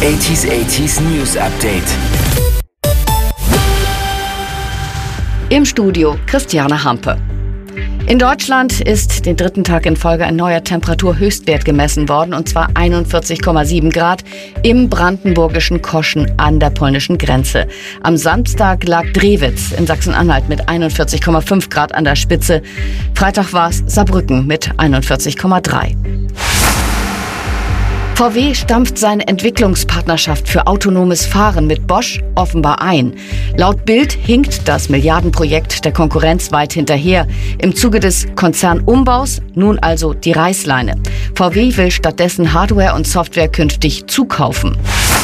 80s News Update. Im Studio Christiane Hampe. In Deutschland ist den dritten Tag in Folge ein neuer Temperaturhöchstwert gemessen worden, und zwar 41,7 Grad im brandenburgischen Koschen an der polnischen Grenze. Am Samstag lag Drewitz in Sachsen-Anhalt mit 41,5 Grad an der Spitze. Freitag war es Saarbrücken mit 41,3. VW stampft seine Entwicklungspartnerschaft für autonomes Fahren mit Bosch offenbar ein. Laut Bild hinkt das Milliardenprojekt der Konkurrenz weit hinterher. Im Zuge des Konzernumbaus nun also die Reißleine. VW will stattdessen Hardware und Software künftig zukaufen.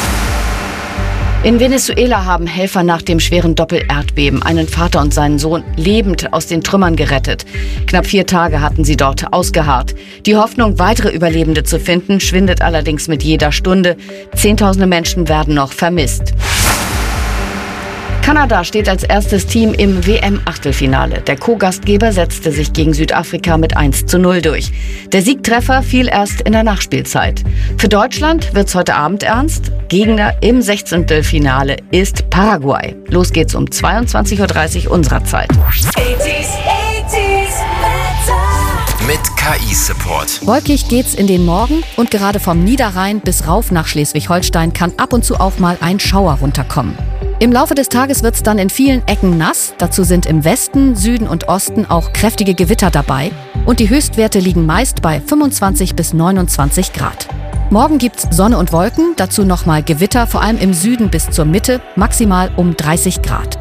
In Venezuela haben Helfer nach dem schweren Doppelerdbeben einen Vater und seinen Sohn lebend aus den Trümmern gerettet. Knapp 4 Tage hatten sie dort ausgeharrt. Die Hoffnung, weitere Überlebende zu finden, schwindet allerdings mit jeder Stunde. Zehntausende Menschen werden noch vermisst. Kanada steht als erstes Team im WM-Achtelfinale. Der Co-Gastgeber setzte sich gegen Südafrika mit 1:0 durch. Der Siegtreffer fiel erst in der Nachspielzeit. Für Deutschland wird's heute Abend ernst. Gegner im 16. ist Paraguay. Los geht's um 22:30 Uhr unserer Zeit. 80s Mit KI-Support. Wolkig geht's in den Morgen und gerade vom Niederrhein bis rauf nach Schleswig-Holstein kann ab und zu auch mal ein Schauer runterkommen. Im Laufe des Tages wird's dann in vielen Ecken nass. Dazu sind im Westen, Süden und Osten auch kräftige Gewitter dabei. Und die Höchstwerte liegen meist bei 25 bis 29 Grad. Morgen gibt's Sonne und Wolken, dazu nochmal Gewitter, vor allem im Süden bis zur Mitte, maximal um 30 Grad.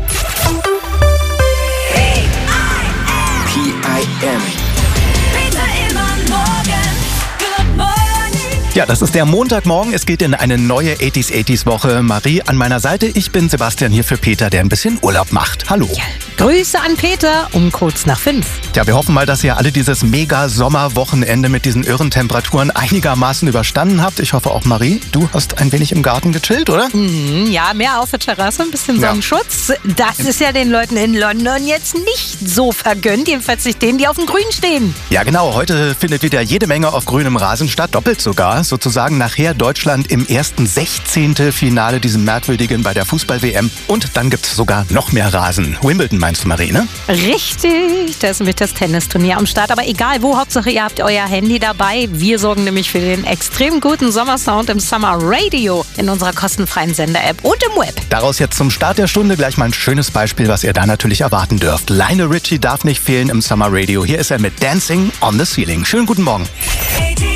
PIM. Ja, das ist der Montagmorgen. Es geht in eine neue 80s Woche. Marie an meiner Seite. Ich bin Sebastian hier für Peter, der ein bisschen Urlaub macht. Hallo. Ja, Grüße an Peter um kurz nach 5. Ja, wir hoffen mal, dass ihr alle dieses Mega-Sommerwochenende mit diesen irren Temperaturen einigermaßen überstanden habt. Ich hoffe auch, Marie, du hast ein wenig im Garten gechillt, oder? Ja, mehr auf der Terrasse, ein bisschen Sonnenschutz. Das ist ja den Leuten in London jetzt nicht so vergönnt. Jedenfalls nicht denen, die auf dem Grün stehen. Ja, genau. Heute findet wieder jede Menge auf grünem Rasen statt. Doppelt sogar. Sozusagen nachher Deutschland im ersten 16. Finale, diesem merkwürdigen bei der Fußball-WM. Und dann gibt es sogar noch mehr Rasen. Wimbledon meinst du, Marie, ne? Richtig, da ist nämlich das Tennisturnier am Start. Aber egal wo, Hauptsache ihr habt euer Handy dabei. Wir sorgen nämlich für den extrem guten Sommersound im Summer Radio in unserer kostenfreien Sender-App und im Web. Daraus jetzt zum Start der Stunde gleich mal ein schönes Beispiel, was ihr da natürlich erwarten dürft. Lionel Richie darf nicht fehlen im Summer Radio. Hier ist er mit Dancing on the Ceiling. Schönen guten Morgen.